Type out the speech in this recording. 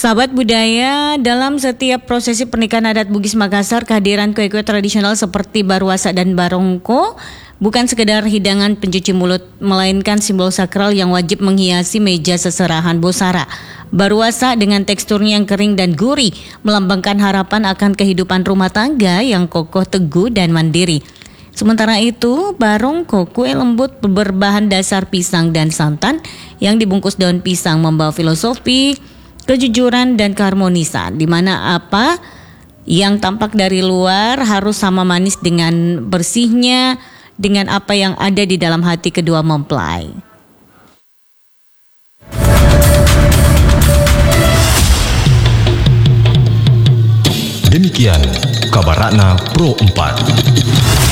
Sahabat budaya, dalam setiap prosesi pernikahan adat Bugis Makassar, kehadiran kue-kue tradisional seperti baruasa dan barongko bukan sekedar hidangan pencuci mulut, melainkan simbol sakral yang wajib menghiasi meja seserahan Bosara. Baruasa dengan teksturnya yang kering dan gurih melambangkan harapan akan kehidupan rumah tangga yang kokoh, teguh, dan mandiri. Sementara itu, barongko, kue lembut berbahan dasar pisang dan santan yang dibungkus daun pisang, membawa filosofi kejujuran dan keharmonisan, di mana apa yang tampak dari luar harus sama manis dengan bersihnya dengan apa yang ada di dalam hati kedua mempelai. Demikian kabar Ratna Pro 4.